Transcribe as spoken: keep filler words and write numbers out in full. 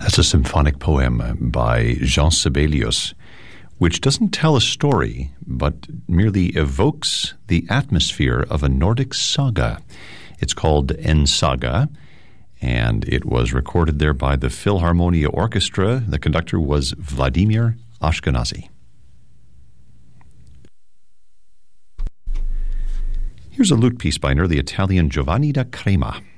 That's a symphonic poem by Jean Sibelius, which doesn't tell a story, but merely evokes the atmosphere of a Nordic saga. It's called En Saga, and it was recorded there by the Philharmonia Orchestra. The conductor was Vladimir Ashkenazy. Here's a lute piece by an early Italian Giovanni da Crema.